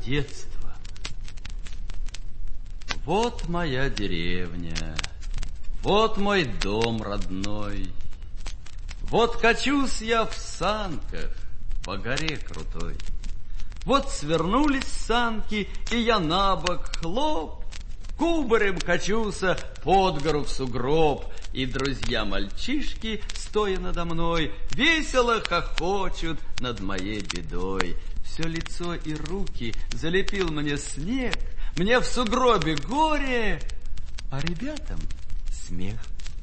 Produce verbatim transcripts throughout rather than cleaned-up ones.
Детство. Вот моя деревня, вот мой дом родной. Вот качусь я в санках по горе крутой. Вот свернулись санки, и я набок хлоп, кубарем качуся под гору в сугроб. И друзья-мальчишки, стоя надо мной, весело хохочут над моей бедой. Все лицо и руки залепил мне снег, мне в сугробе горе, а ребятам смех.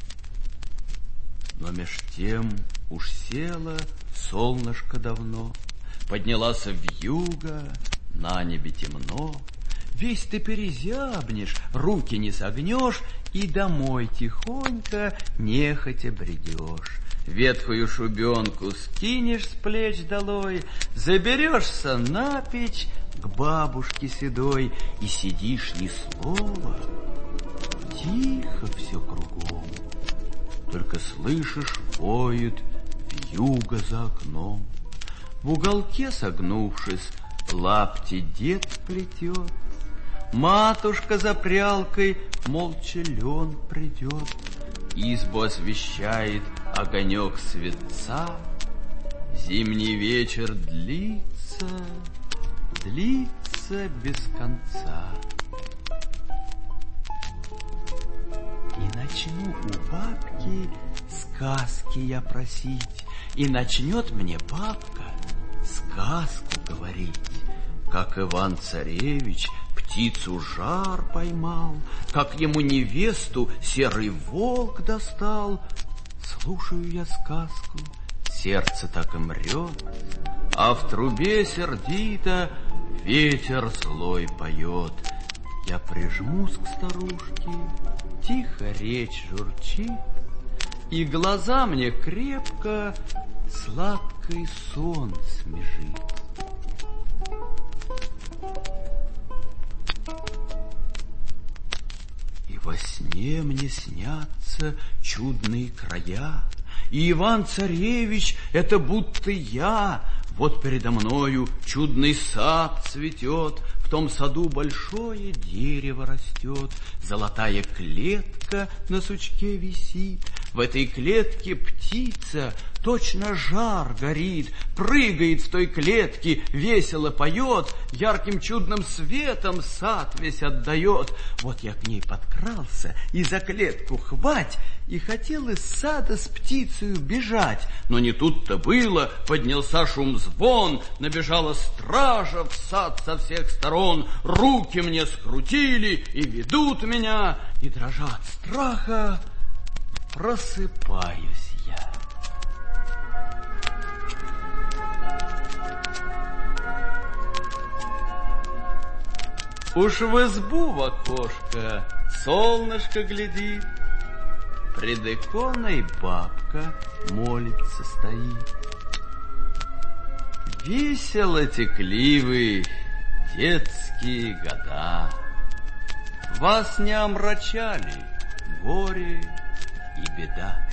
Но меж тем уж село солнышко давно, поднялась вьюга, на небе темно. Весь ты перезябнешь, руки не согнешь, и домой тихонько нехотя бредешь. Ветхую шубенку скинешь с плеч долой, заберешься на печь к бабушке седой и сидишь ни слова. Тихо все кругом, только слышишь, воет вьюга за окном. В уголке согнувшись, лапти дед плетет, матушка за прялкой молча лен придет, избу освещает огонек светца. Зимний вечер длится, длится без конца. И начну у бабки сказки я просить, и начнет мне бабка сказку говорить, как Иван-царевич птицу жар поймал, как ему невесту серый волк достал. Слушаю я сказку, сердце так и мрет, а в трубе сердито ветер злой поет. Я прижмусь к старушке, тихо речь журчит, и глаза мне крепко сладкий сон смежит. И во сне мне снятся чудные края, и Иван-царевич — это будто я. Вот передо мною чудный сад цветет, в том саду большое дерево растет, золотая клетка на сучке висит, в этой клетке птица, точно жар горит, прыгает в той клетке, весело поет, ярким чудным светом сад весь отдает. Вот я к ней подкрался и за клетку хвать, и хотел из сада с птицею бежать. Но не тут-то было, поднялся шум-звон, набежала стража в сад со всех сторон, руки мне скрутили и ведут меня, и, дрожа от страха, просыпаюсь я. Уж в избу в окошко солнышко глядит, пред иконой бабка молится стоит. Весело текливы детские года, вас не омрачали горе и беда.